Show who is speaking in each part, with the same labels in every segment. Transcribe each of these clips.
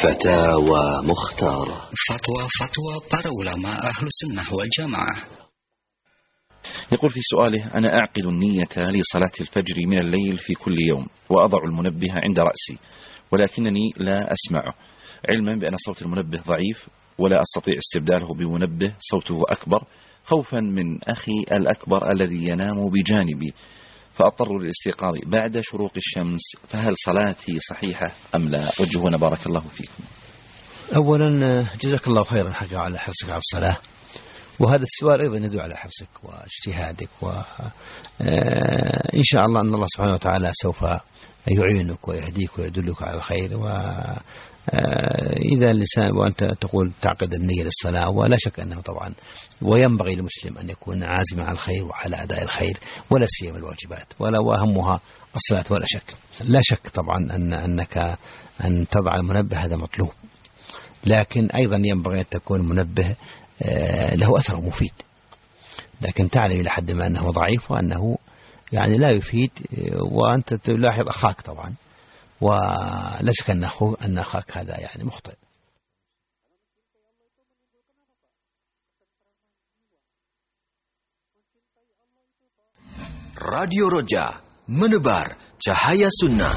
Speaker 1: فتاوى مختارة.
Speaker 2: فتوى para ulama أهل السنة والجماعة.
Speaker 3: يقول في سؤاله: أنا أعقد النية لصلاة الفجر من الليل في كل يوم وأضع المنبه عند رأسي، ولكنني لا أسمعه، علما بأن صوت المنبه ضعيف ولا أستطيع استبداله بمنبه صوته أكبر، خوفا من أخي الأكبر الذي ينام بجانبي، فأضطر للاستيقاظ بعد شروق الشمس، فهل صلاتي صحيحة أم لا؟ وجهونا بارك الله فيكم.
Speaker 4: أولا جزاك الله خيرا حقا على حرصك على الصلاة، وهذا السؤال أيضا يدل على حرصك واجتهادك، وإن شاء الله أن الله سبحانه وتعالى سوف يعينك ويهديك ويدلك على الخير. وإذا اللسان وأنت تقول تعقد النية للصلاة، ولا شك أنه طبعا وينبغي للمسلم أن يكون عازما على الخير وعلى أداء الخير، ولا سيما الواجبات، ولا وأهمها الصلاة، ولا شك. لا شك طبعا أنك أن تضع المنبه هذا مطلوب، لكن أيضا ينبغي أن تكون المنبه له أثر مفيد، لكن تعلم إلى حد ما أنه ضعيف وأنه يعني لا يفيد، وأنت تلاحظ أخاك طبعا، ولا شك أن أخاك هذا يعني مخطئ.
Speaker 5: Radio Roja, menebar cahaya sunnah.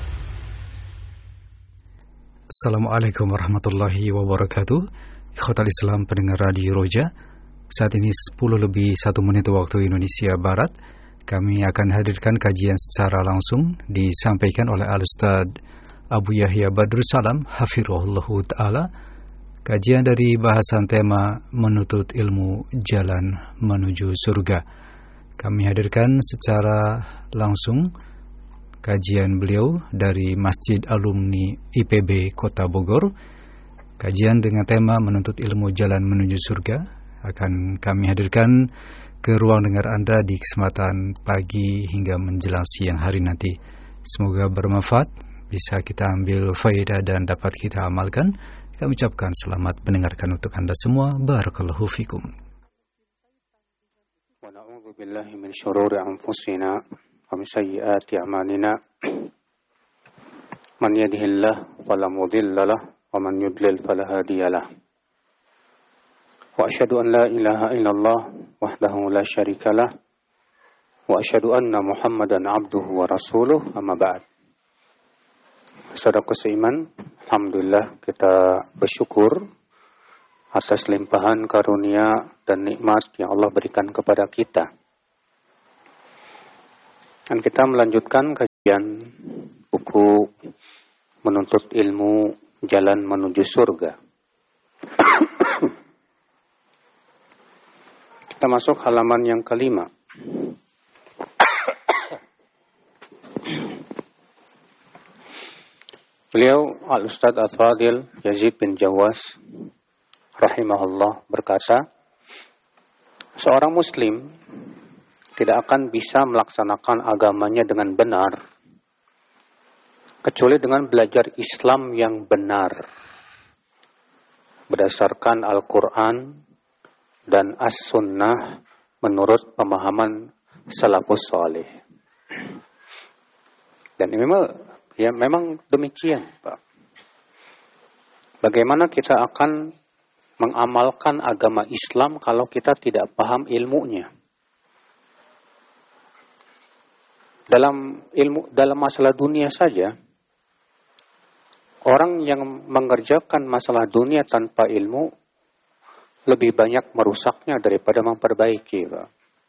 Speaker 6: Assalamualaikum warahmatullahi wabarakatuh. Ikhwatal Islam pendengar Radio Roja, saat ini 10:01 waktu Indonesia Barat. Kami akan hadirkan kajian secara langsung disampaikan oleh Al-Ustaz Abu Yahya Badrus Salam hafirullahu ta'ala. Kajian dari bahasan tema menuntut ilmu jalan menuju surga. Kami hadirkan secara langsung kajian beliau dari Masjid Alumni IPB Kota Bogor. Kajian dengan tema menuntut ilmu jalan menuju surga akan kami hadirkan ke ruang dengar Anda di kesempatan pagi hingga menjelang siang hari nanti. Semoga bermanfaat, bisa kita ambil faedah dan dapat kita amalkan. Kami ucapkan selamat mendengarkan untuk Anda semua. Barakallahu fikum.
Speaker 7: Wa na'udzu billahi min syururi anfusina wa min sayyiati a'malina. Man yahdihillahu fala mudilla lahu wa man yudlil fala hadiya lahu. Wa asyhadu an la ilaha illallah wahdahu la syarika lah wa asyhadu anna Muhammadan abduhu wa rasuluh, amma ba'd. Saudara seiman, alhamdulillah kita bersyukur atas limpahan karunia dan nikmat yang Allah berikan kepada kita. Dan kita melanjutkan kajian buku Menuntut Ilmu Jalan Menuju Surga. Kita masuk halaman yang kelima. Beliau Al-Ustaz Al-Fadil Yazid bin Jawas rahimahullah berkata, seorang muslim tidak akan bisa melaksanakan agamanya dengan benar kecuali dengan belajar Islam yang benar berdasarkan Al-Quran dan As-Sunnah menurut pemahaman salafus salih. Dan memang demikian, Pak. Bagaimana kita akan mengamalkan agama Islam kalau kita tidak paham ilmunya? Dalam masalah dunia saja, orang yang mengerjakan masalah dunia tanpa ilmu lebih banyak merusaknya daripada memperbaiki, Pak.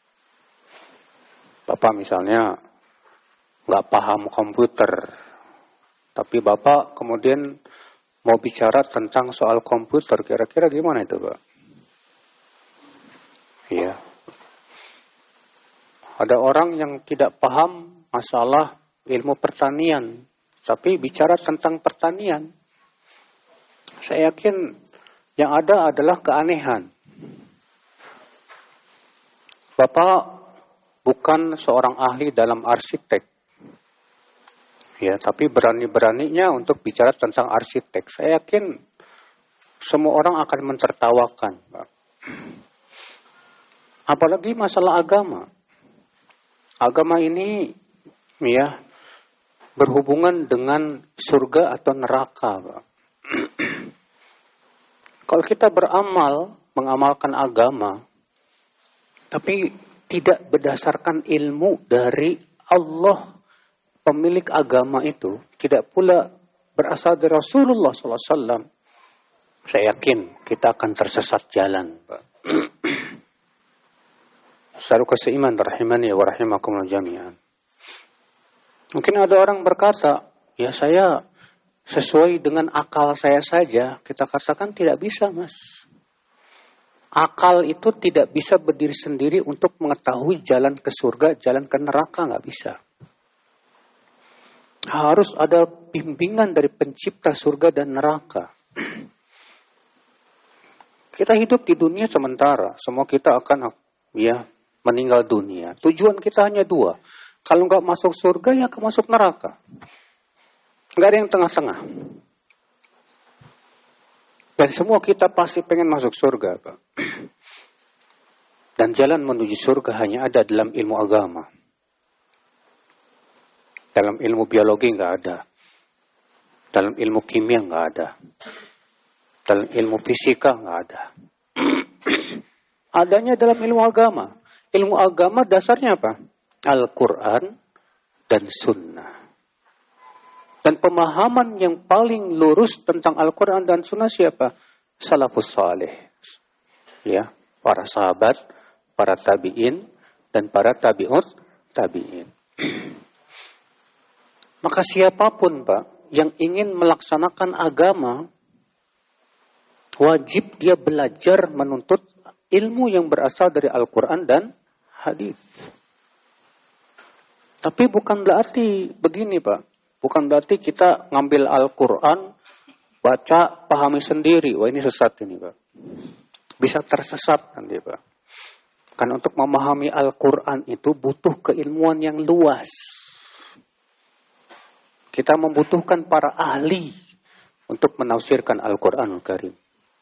Speaker 7: Bapak misalnya nggak paham komputer, tapi Bapak kemudian mau bicara tentang soal komputer, kira-kira gimana itu, Pak? Iya. Ada orang yang tidak paham masalah ilmu pertanian, tapi bicara tentang pertanian. Saya yakin yang ada adalah keanehan. Bapak bukan seorang ahli dalam arsitek, ya, tapi berani-beraninya untuk bicara tentang arsitek. Saya yakin semua orang akan mentertawakan, Pak. Apalagi masalah agama. Agama ini, ya, berhubungan dengan surga atau neraka, Pak. Kalau kita beramal, mengamalkan agama, tapi tidak berdasarkan ilmu dari Allah, pemilik agama itu, tidak pula berasal dari Rasulullah SAW, saya yakin kita akan tersesat jalan. Saudara seiman rahimani wa rahimakumullah jami'an. Mungkin ada orang berkata, ya saya sesuai dengan akal saya saja. Kita katakan tidak bisa, Mas. Akal itu tidak bisa berdiri sendiri untuk mengetahui jalan ke surga, jalan ke neraka, nggak bisa. Harus ada bimbingan dari pencipta surga dan neraka. Kita hidup di dunia sementara, semua kita akan meninggal dunia. Tujuan kita hanya dua. Kalau nggak masuk surga, ya masuk neraka. Nggak ada yang tengah-tengah. Dan semua kita pasti pengen masuk surga, Pak. Dan jalan menuju surga hanya ada dalam ilmu agama. Dalam ilmu biologi nggak ada. Dalam ilmu kimia nggak ada. Dalam ilmu fisika nggak ada. Adanya dalam ilmu agama. Ilmu agama dasarnya apa? Al-Quran dan Sunnah. Dan pemahaman yang paling lurus tentang Al-Quran dan Sunnah siapa? Salafus Saleh. Ya, para sahabat, para tabi'in, dan para tabi'in. Maka siapapun, Pak, yang ingin melaksanakan agama, wajib dia belajar menuntut ilmu yang berasal dari Al-Quran dan hadis. Tapi bukan berarti begini, Pak. Bukan berarti kita ngambil Al-Quran, baca, pahami sendiri. Wah, ini sesat ini, Pak. Bisa tersesat nanti, Pak. Karena untuk memahami Al-Quran itu butuh keilmuan yang luas. Kita membutuhkan para ahli untuk menafsirkan Al-Quranul Karim.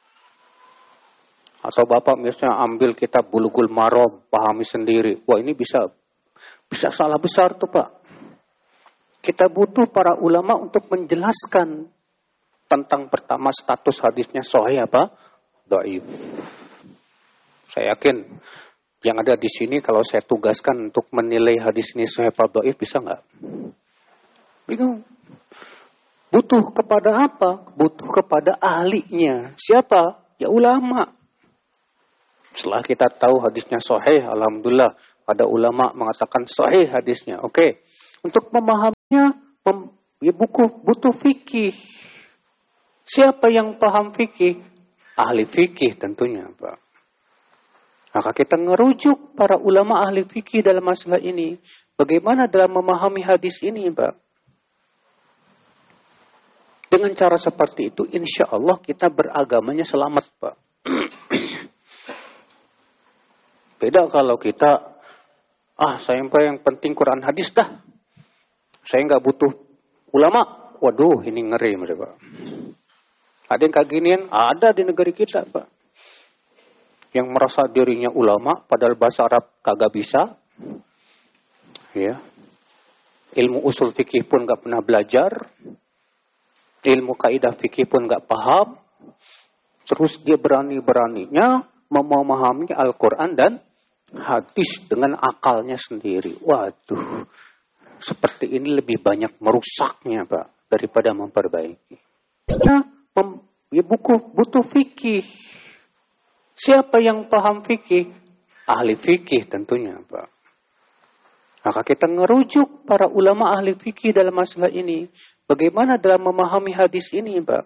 Speaker 7: Atau Bapak misalnya ambil kitab Bulughul Maram, pahami sendiri. Wah, ini bisa salah besar tuh, Pak. Kita butuh para ulama untuk menjelaskan tentang pertama status hadisnya sahih apa? Dhaif. Saya yakin yang ada di sini kalau saya tugaskan untuk menilai hadis ini sahih apa dhaif bisa nggak? Bingung. Butuh kepada apa? Butuh kepada ahlinya. Siapa? Ya ulama. Setelah kita tahu hadisnya sahih, alhamdulillah ada ulama mengatakan sahih hadisnya. Oke. Untuk memahaminya, butuh fikih. Siapa yang paham fikih? Ahli fikih tentunya, Pak. Maka kita ngerujuk para ulama ahli fikih dalam masalah ini. Bagaimana dalam memahami hadis ini, Pak? Dengan cara seperti itu, insya Allah kita beragamanya selamat, Pak. Beda kalau kita, saya yang penting Quran hadis dah. Saya nggak butuh ulama. Waduh, ini ngeri, Pak. Ada yang kayak ginian, ada di negeri kita, Pak. Yang merasa dirinya ulama, padahal bahasa Arab kagak bisa. Ya. Ilmu usul fikih pun nggak pernah belajar. Ilmu kaidah fikih pun nggak paham. Terus dia berani-beraninya memahami Al-Quran dan hadis dengan akalnya sendiri. Waduh. Seperti ini lebih banyak merusaknya, Pak, daripada memperbaiki. Butuh fikih. Siapa yang paham fikih? Ahli fikih tentunya, Pak. Maka kita ngerujuk para ulama ahli fikih dalam masalah ini. Bagaimana dalam memahami hadis ini, Pak?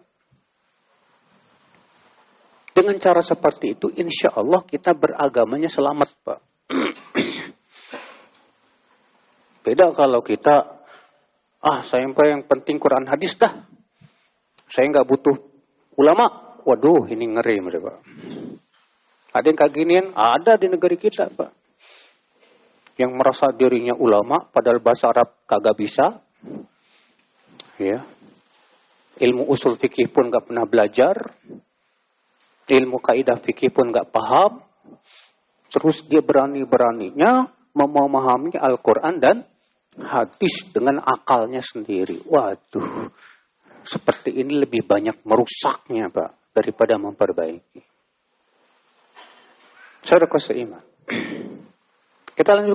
Speaker 7: Dengan cara seperti itu, insya Allah kita beragamanya selamat, Pak. Beda kalau kita, saya yang penting Quran hadis dah. Saya nggak butuh ulama. Waduh, ini ngeri, Pak. Ada yang kayak ginian, ada di negeri kita, Pak. Yang merasa dirinya ulama, padahal bahasa Arab kagak bisa. Ya. Ilmu usul fikih pun nggak pernah belajar. Ilmu kaidah fikih pun nggak paham. Terus dia berani-beraninya memahami Al-Quran dan hadis dengan akalnya sendiri. Waduh, seperti ini lebih banyak merusaknya, Pak, daripada memperbaiki. Saudara seiman. Kita lanjut